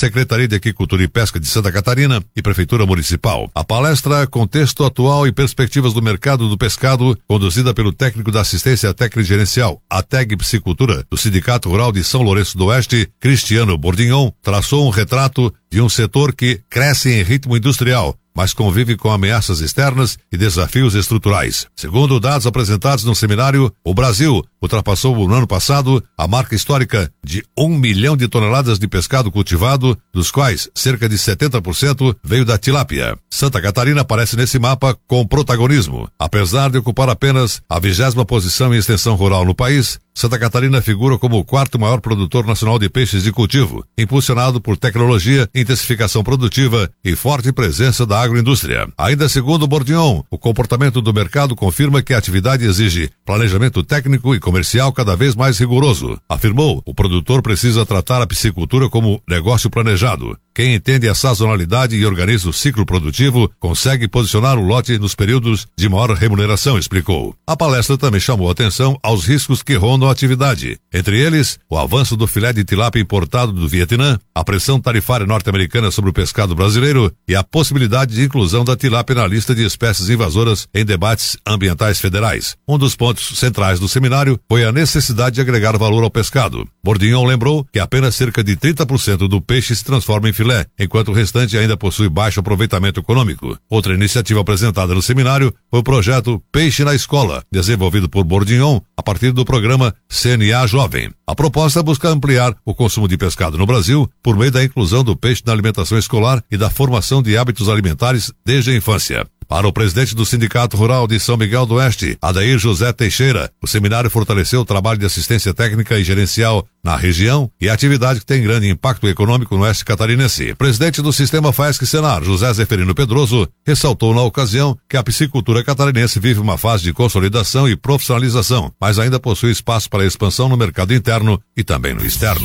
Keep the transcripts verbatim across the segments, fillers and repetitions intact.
Secretaria de Agricultura e Pesca de Santa Catarina e Prefeitura Municipal. A palestra Contexto Atual e Perspectivas do Mercado do Pescado, conduzida pelo técnico da Assistência Técnica Gerencial, a T E G Piscicultura, do Sindicato Rural de São Lourenço do Oeste, Cristiano Bordignon, traçou um retrato de um setor que cresce em ritmo industrial, mas convive com ameaças externas e desafios estruturais. Segundo dados apresentados no seminário, o Brasil ultrapassou no ano passado a marca histórica de um milhão de toneladas de pescado cultivado, dos quais cerca de setenta por cento veio da tilápia. Santa Catarina aparece nesse mapa com protagonismo. Apesar de ocupar apenas a vigésima posição em extensão rural no país, Santa Catarina figura como o quarto maior produtor nacional de peixes de cultivo, impulsionado por tecnologia, intensificação produtiva e forte presença da agroindústria. Ainda segundo Bordignon, o comportamento do mercado confirma que a atividade exige planejamento técnico e comercial cada vez mais rigoroso. Afirmou, o produtor precisa tratar a piscicultura como negócio planejado. Quem entende a sazonalidade e organiza o ciclo produtivo consegue posicionar o lote nos períodos de maior remuneração, explicou. A palestra também chamou atenção aos riscos que rondam a atividade. Entre eles, o avanço do filé de tilápia importado do Vietnã, a pressão tarifária norte-americana sobre o pescado brasileiro e a possibilidade de inclusão da tilápia na lista de espécies invasoras em debates ambientais federais. Um dos pontos centrais do seminário foi a necessidade de agregar valor ao pescado. Bordignon lembrou que apenas cerca de trinta por cento do peixe se transforma em filé, enquanto o restante ainda possui baixo aproveitamento econômico. Outra iniciativa apresentada no seminário foi o projeto Peixe na Escola, desenvolvido por Bordignon a partir do programa C N A Jovem. A proposta busca ampliar o consumo de pescado no Brasil por meio da inclusão do peixe na alimentação escolar e da formação de hábitos alimentares desde a infância. Para o presidente do Sindicato Rural de São Miguel do Oeste, Adair José Teixeira, o seminário fortaleceu o trabalho de assistência técnica e gerencial na região e a atividade que tem grande impacto econômico no oeste catarinense. O presidente do Sistema Faesc-Senar, José Zeferino Pedroso, ressaltou na ocasião que a piscicultura catarinense vive uma fase de consolidação e profissionalização, mas ainda possui espaço para expansão no mercado interno e também no externo.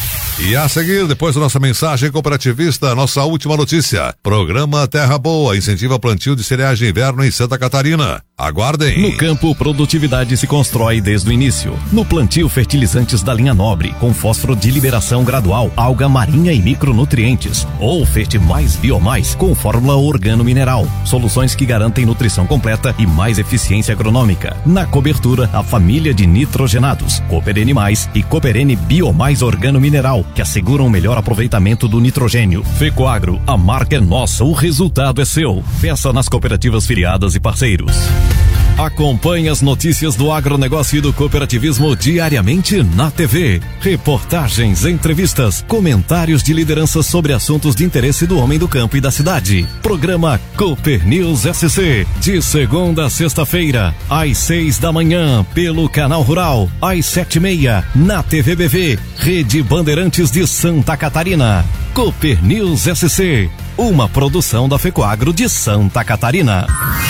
E a seguir, depois da nossa mensagem cooperativista, nossa última notícia. Programa Terra Boa incentiva plantio de cereais de inverno em Santa Catarina. Aguardem. No campo, produtividade se constrói desde o início. No plantio, fertilizantes da linha nobre, com fósforo de liberação gradual, alga marinha e micronutrientes. Ou Fert Mais Biomais, com fórmula organo-mineral. Soluções que garantem nutrição completa e mais eficiência agronômica. Na cobertura, a família de nitrogenados, Cooperene Mais e Cooperene Biomais Organo-Mineral, que asseguram o melhor aproveitamento do nitrogênio. Fecoagro, a marca é nossa, o resultado é seu. Peça nas cooperativas filiadas e parceiros. Acompanhe as notícias do agronegócio e do cooperativismo diariamente na T V. Reportagens, entrevistas, comentários de lideranças sobre assuntos de interesse do homem do campo e da cidade. Programa Cooper News S C, de segunda a sexta-feira, às seis da manhã, pelo Canal Rural, às sete e meia, na T V B V, Rede Bandeirantes de Santa Catarina. Cooper News S C, uma produção da Fecoagro de Santa Catarina.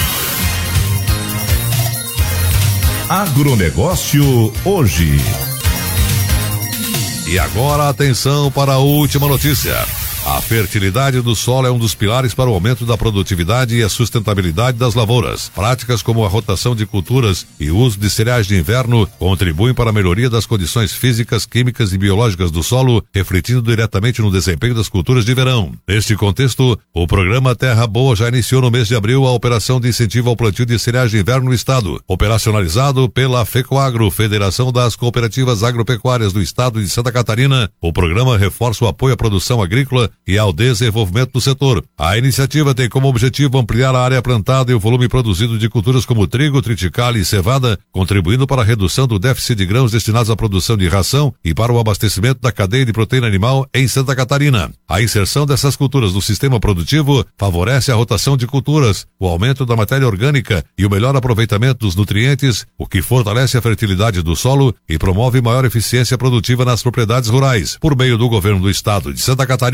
Agronegócio hoje. E agora atenção para a última notícia. A fertilidade do solo é um dos pilares para o aumento da produtividade e a sustentabilidade das lavouras. Práticas como a rotação de culturas e o uso de cereais de inverno contribuem para a melhoria das condições físicas, químicas e biológicas do solo, refletindo diretamente no desempenho das culturas de verão. Neste contexto, o programa Terra Boa já iniciou no mês de abril a operação de incentivo ao plantio de cereais de inverno no estado, operacionalizado pela Fecoagro, Federação das Cooperativas Agropecuárias do Estado de Santa Catarina. O programa reforça o apoio à produção agrícola e ao desenvolvimento do setor. A iniciativa tem como objetivo ampliar a área plantada e o volume produzido de culturas como trigo, triticale e cevada, contribuindo para a redução do déficit de grãos destinados à produção de ração e para o abastecimento da cadeia de proteína animal em Santa Catarina. A inserção dessas culturas no sistema produtivo favorece a rotação de culturas, o aumento da matéria orgânica e o melhor aproveitamento dos nutrientes, o que fortalece a fertilidade do solo e promove maior eficiência produtiva nas propriedades rurais. Por meio do governo do estado de Santa Catarina,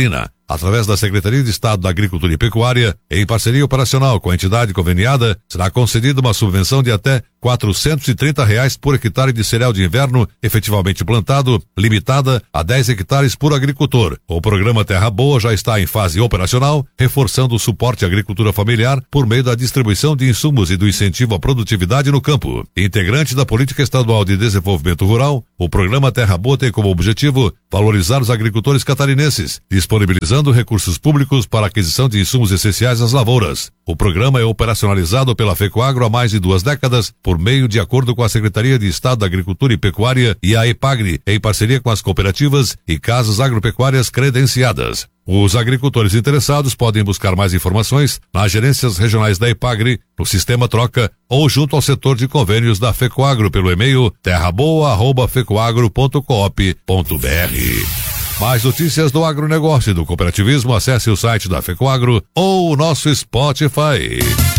através da Secretaria de Estado da Agricultura e Pecuária, em parceria operacional com a entidade conveniada, será concedida uma subvenção de até quatrocentos e trinta reais por hectare de cereal de inverno efetivamente plantado, limitada a dez hectares por agricultor. O programa Terra Boa já está em fase operacional, reforçando o suporte à agricultura familiar por meio da distribuição de insumos e do incentivo à produtividade no campo. Integrante da Política Estadual de Desenvolvimento Rural, o programa Terra Boa tem como objetivo valorizar os agricultores catarinenses, disponibilizando recursos públicos para a aquisição de insumos essenciais às lavouras. O programa é operacionalizado pela FECOAGRO há mais de duas décadas, por meio de acordo com a Secretaria de Estado da Agricultura e Pecuária e a EPAGRE, em parceria com as cooperativas e casas agropecuárias credenciadas. Os agricultores interessados podem buscar mais informações nas gerências regionais da EPAGRE, no Sistema Troca ou junto ao setor de convênios da FECOAGRO pelo e-mail terraboa arroba fecoagro ponto coop ponto br. Mais notícias do agronegócio e do cooperativismo, acesse o site da FECOAGRO ou o nosso Spotify.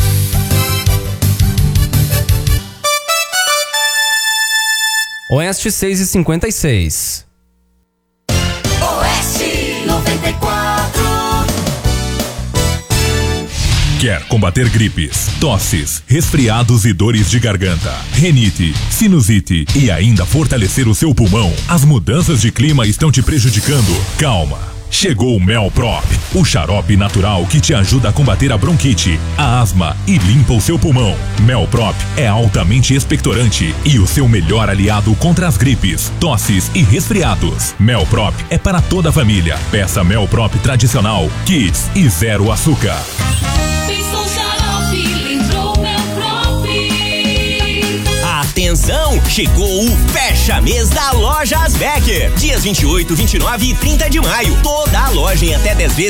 Oeste seis e cinquenta e seis. Oeste noventa e quatro. Quer combater gripes, tosses, resfriados e dores de garganta, rinite, sinusite e ainda fortalecer o seu pulmão? As mudanças de clima estão te prejudicando? Calma! Chegou o Melprop, o xarope natural que te ajuda a combater a bronquite, a asma e limpa o seu pulmão. Melprop é altamente expectorante e o seu melhor aliado contra as gripes, tosses e resfriados. Melprop é para toda a família. Peça Melprop tradicional, Kids e zero açúcar. Pensou xarope, lembrou Melprop. Atenção, chegou o Fecha Mês da Lojas Becker. Dias vinte e oito, vinte e nove e trinta de maio. Toda a loja em até dez vezes